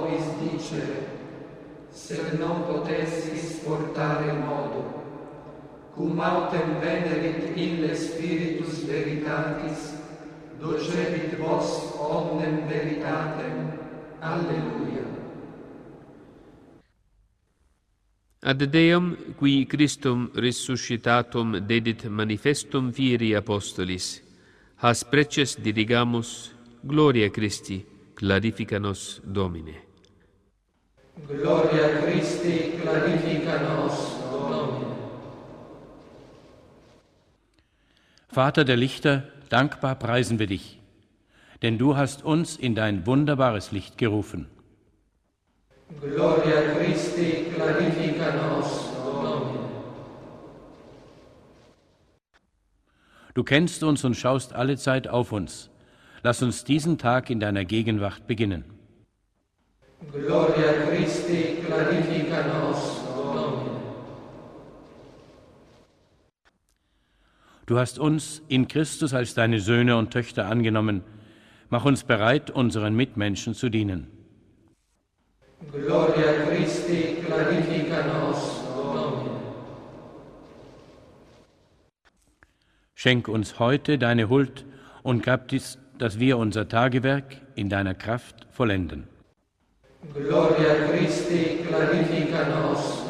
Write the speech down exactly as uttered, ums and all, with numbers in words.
povis dicere, se non potessis portare modo, cum autem venerit ille Spiritus Veritatis, docebit vos omnem veritatem. Alleluia. Ad Deum, qui Christum resuscitatum dedit manifestum fieri apostolis, has preces dirigamus, gloria Christi, clarifica nos Domine. Gloria Christi, clarifica nos Domine. Vater der Lichter, dankbar preisen wir dich, denn du hast uns in dein wunderbares Licht gerufen. Gloria Christi, clarifica nos Domine. Du kennst uns und schaust allezeit auf uns. Lass uns diesen Tag in deiner Gegenwart beginnen. Gloria Christi, clarifica nos Domine. Du hast uns in Christus als deine Söhne und Töchter angenommen. Mach uns bereit, unseren Mitmenschen zu dienen. Gloria Christi, clarifica nos Domine. Schenk uns heute deine Huld und gab dies, dass wir unser Tagewerk in deiner Kraft vollenden. Gloria Christi, clarifica nos